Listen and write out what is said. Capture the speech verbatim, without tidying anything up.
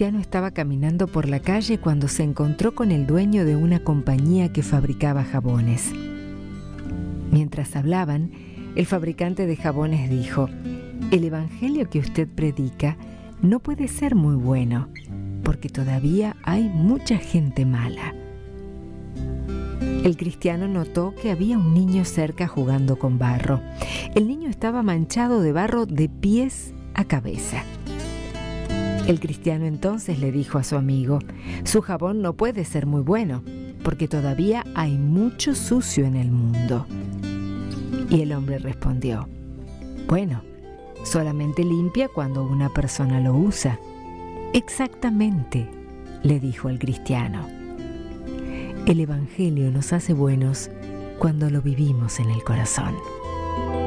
cristiano estaba caminando por la calle cuando se encontró con el dueño de una compañía que fabricaba jabones. Mientras hablaban, el fabricante de jabones dijo: «El evangelio que usted predica no puede ser muy bueno, porque todavía hay mucha gente mala». El cristiano notó que había un niño cerca jugando con barro. El niño estaba manchado de barro de pies a cabeza. El cristiano entonces le dijo a su amigo: «Su jabón no puede ser muy bueno, porque todavía hay mucho sucio en el mundo». Y el hombre respondió: «Bueno, solamente limpia cuando una persona lo usa». «Exactamente», le dijo el cristiano. El evangelio nos hace buenos cuando lo vivimos en el corazón.